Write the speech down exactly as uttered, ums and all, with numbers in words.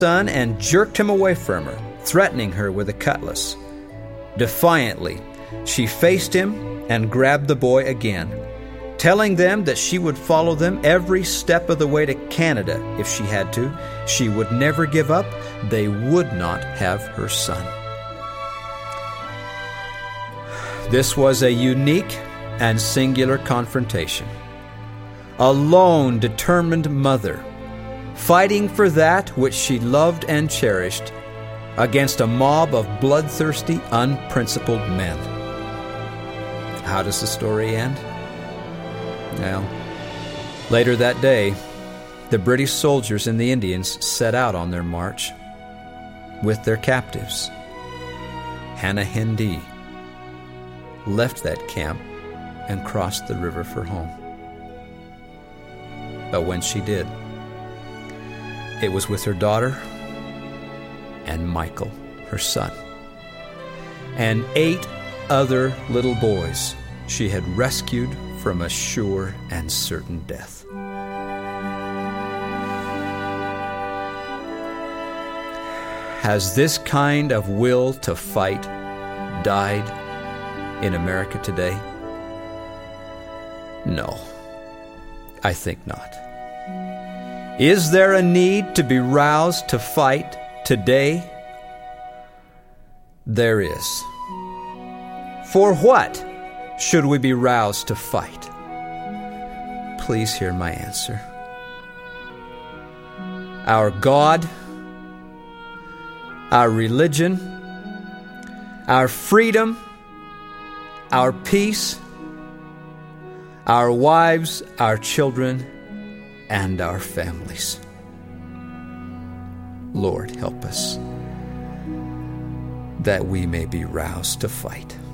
son and jerked him away from her, threatening her with a cutlass. Defiantly, she faced him and grabbed the boy again, telling them that she would follow them every step of the way to Canada if she had to. She would never give up. They would not have her son. This was a unique and singular confrontation. A lone, determined mother, fighting for that which she loved and cherished against a mob of bloodthirsty, unprincipled men. How does the story end? Well, later that day, the British soldiers and the Indians set out on their march with their captives. Hannah Hendee left that camp and crossed the river for home. But when she did, it was with her daughter and Michael, her son, and eight other little boys she had rescued from a sure and certain death. Has this kind of will to fight died in America today? No, I think not. Is there a need to be roused to fight today? There is. For what should we be roused to fight? Please hear my answer. Our God, our religion, our freedom, our peace, our wives, our children, and our families. Lord, help us that we may be roused to fight.